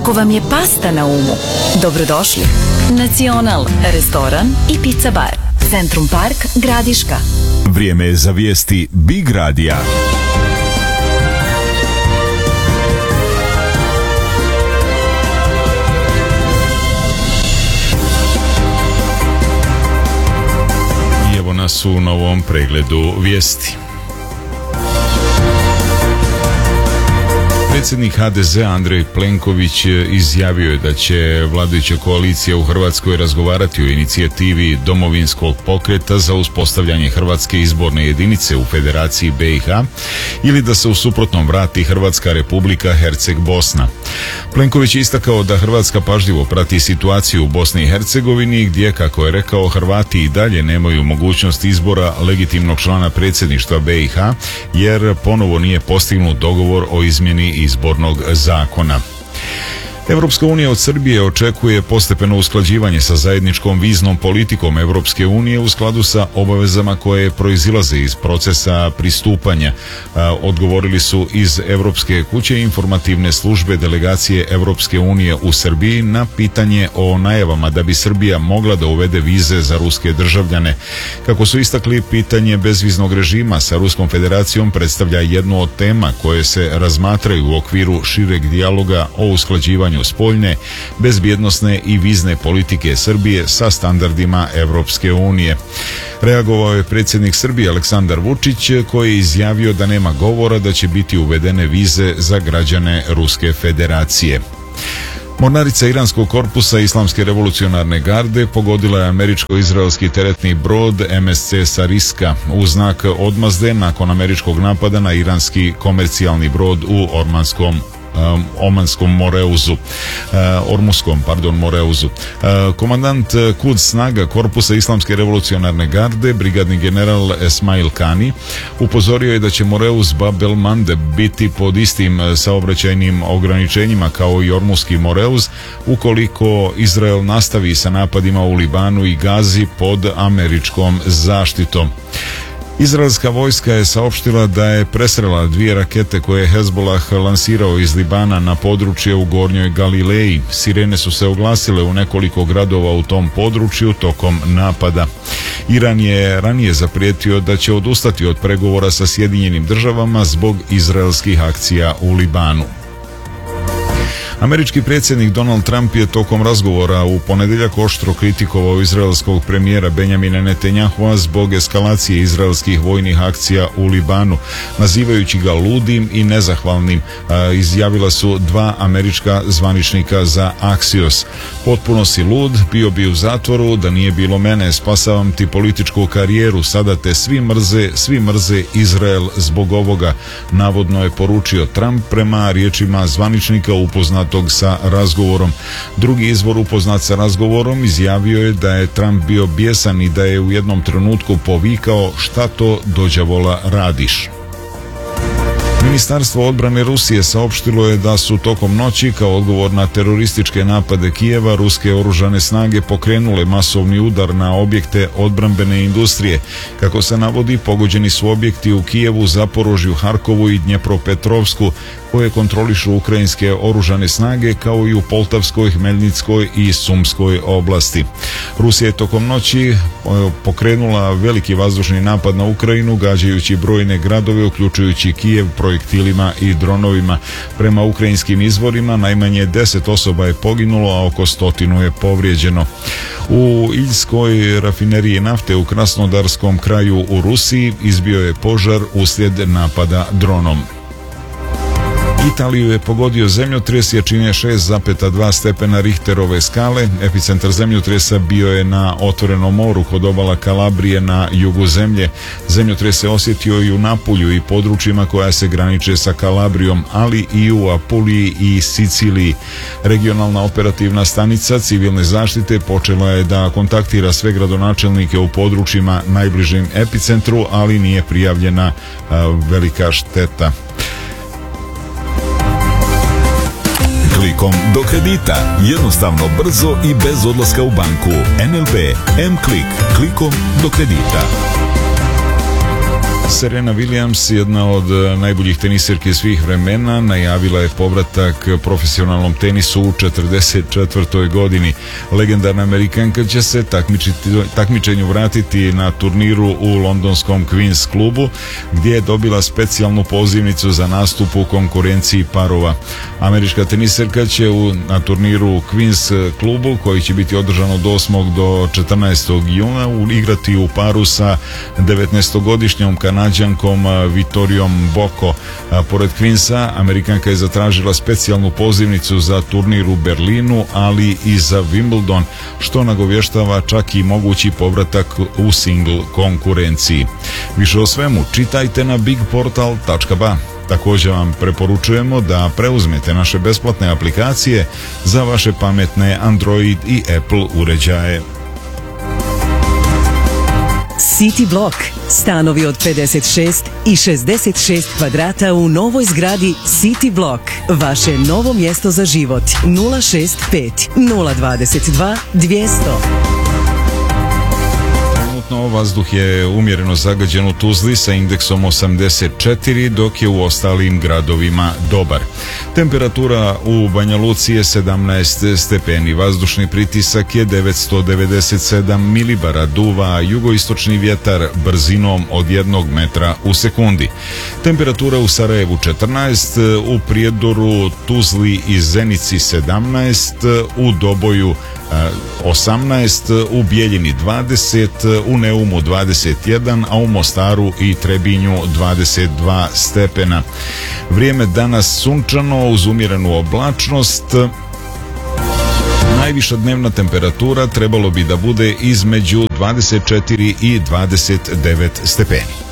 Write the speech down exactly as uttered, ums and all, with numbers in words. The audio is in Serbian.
Ako vam je pasta na umu, dobrodošli. Nacional, restoran i pizza bar. Centrum Park, Gradiška. Vrijeme je za vijesti Big Radija. I evo nas u novom pregledu vijesti. Predsjednik ha de zea Andrej Plenković izjavio je da će vladajuća koalicija u Hrvatskoj razgovarati o inicijativi Domovinskog pokreta za uspostavljanje Hrvatske izborne jedinice u Federaciji be i ha ili da se u suprotnom vrati Hrvatska Republika Herceg-Bosna. Plenković je istakao da Hrvatska pažljivo prati situaciju u Bosni i Hercegovini gdje, kako je rekao, Hrvati i dalje nemaju mogućnost izbora legitimnog člana predsjedništva be i ha jer ponovo nije postignut dogovor o izmjeni izbornog zakona. Europska unija od Srbije očekuje postepeno usklađivanje sa zajedničkom viznom politikom Europske unije u skladu sa obavezama koje proizilaze iz procesa pristupanja, a, odgovorili su iz Europske kuće informativne službe delegacije Europske unije u Srbiji na pitanje o najavama da bi Srbija mogla da uvede vize za ruske državljane. Kako su istakli, pitanje bezviznog režima sa Ruskom federacijom predstavlja jednu od tema koje se razmatraju u okviru šireg dijaloga o usklađivanju spoljne, bezbjednosne i vizne politike Srbije sa standardima Europske unije. Reagovao je predsjednik Srbije Aleksandar Vučić, koji je izjavio da nema govora da će biti uvedene vize za građane Ruske federacije. Mornarica iranskog korpusa Islamske revolucionarne garde pogodila je američko-izraelski teretni brod em es ce Sariska u znak odmazde nakon američkog napada na iranski komercijalni brod u Ormanskom Um, Omanskom Moreuzu, uh, Ormuskom, pardon, Moreuzu. Uh, komandant uh, Kud snaga korpusa Islamske revolucionarne garde, brigadni general Esmail Kani, upozorio je da će Moreuz Bab el Mandeb biti pod istim uh, saobraćajnim ograničenjima kao i Ormuski Moreuz ukoliko Izrael nastavi sa napadima u Libanu i Gazi pod američkom zaštitom. Izraelska vojska je saopštila da je presrela dvije rakete koje je Hezbollah lansirao iz Libana na područje u Gornjoj Galileji. Sirene su se oglasile u nekoliko gradova u tom području tokom napada. Iran je ranije zaprijetio da će odustati od pregovora sa Sjedinjenim državama zbog izraelskih akcija u Libanu. Američki predsjednik Donald Trump je tokom razgovora u ponedjeljak oštro kritikovao izraelskog premijera Benjamina Netanjahua zbog eskalacije izraelskih vojnih akcija u Libanu, nazivajući ga ludim i nezahvalnim, a, izjavila su dva američka zvaničnika za Axios. Potpuno si lud, bio bi u zatvoru, da nije bilo mene, spasavam ti političku karijeru, sada te svi mrze, svi mrze Izrael zbog ovoga, navodno je poručio Trump prema riječima zvaničnika upoznat sa razgovorom. Drugi izvor upoznat sa razgovorom izjavio je da je Trump bio bijesan i da je u jednom trenutku povikao šta to dođavola radiš. Ministarstvo odbrane Rusije saopštilo je da su tokom noći kao odgovor na terorističke napade Kijeva ruske oružane snage pokrenule masovni udar na objekte odbrambene industrije. Kako se navodi, pogođeni su objekti u Kijevu, Zaporožju, Harkovu i Dnjepropetrovsku koje kontrolišu ukrajinske oružane snage, kao i u Poltavskoj, Hmeljnickoj i Sumskoj oblasti. Rusija je tokom noći pokrenula veliki vazdušni napad na Ukrajinu, gađajući brojne gradove, uključujući Kijev, projektilima i dronovima. Prema ukrajinskim izvorima najmanje deset osoba je poginulo, a oko stotinu je povrijeđeno. U Iljskoj rafineriji nafte u Krasnodarskom kraju u Rusiji izbio je požar uslijed napada dronom. Italiju je pogodio zemljotres jačine šest zarez dva stepena Richterove skale. Epicentar zemljotresa bio je na otvorenom moru kod obala Kalabrije na jugu zemlje. Zemljotres se osjetio i u Napulju i područjima koja se graniče sa Kalabrijom, ali i u Apuliji i Siciliji. Regionalna operativna stanica civilne zaštite počela je da kontaktira sve gradonačelnike u područjima najbližim epicentru, ali nije prijavljena a, velika šteta. Klikom do kredita. Jednostavno, brzo i bez odlaska u banku. en el be M-Klik. Klikom do kredita. Serena Williams, jedna od najboljih teniserki svih vremena, najavila je povratak profesionalnom tenisu u četrdeset četvrtoj godini. Legendarna Amerikanka će se takmičenju vratiti na turniru u londonskom Queen's klubu, gdje je dobila specijalnu pozivnicu za nastup u konkurenciji parova. Američka teniserka će u, na turniru u Queen's klubu, koji će biti održan od osmog do četrnaestog juna, igrati u paru sa devetnaestogodišnjom Kanadjankom Vitorijom Boko. Pored Queensa, Amerikanka je zatražila specijalnu pozivnicu za turnir u Berlinu, ali i za Wimbledon, što nagovještava čak i mogući povratak u single konkurenciji. Više o svemu čitajte na big portal tačka ba. Također vam preporučujemo da preuzmete naše besplatne aplikacije za vaše pametne Android i Apple uređaje. City Block. Stanovi od pedeset šest i šezdeset šest kvadrata u novoj zgradi City Block. Vaše novo mjesto za život. nula šest pet nula dvadeset dva dvjesto. Vazduh je umjereno zagađen u Tuzli sa indeksom osamdeset četiri, dok je u ostalim gradovima dobar. Temperatura u Banja Luci je sedamnaest stepeni, vazdušni pritisak je devetsto devedeset sedam milibara, duva jugoistočni vjetar brzinom od jednog metra u sekundi. Temperatura u Sarajevu četrnaest, u Prijedoru, Tuzli i Zenici sedamnaest, u Doboju osamnaest, u Bijeljini dvadeset, u Neumu dvadeset jedan, a u Mostaru i Trebinju dvadeset dva stepena. Vrijeme danas sunčano uz umjerenu oblačnost. Najviša dnevna temperatura trebalo bi da bude između dvadeset četiri i dvadeset devet stepeni.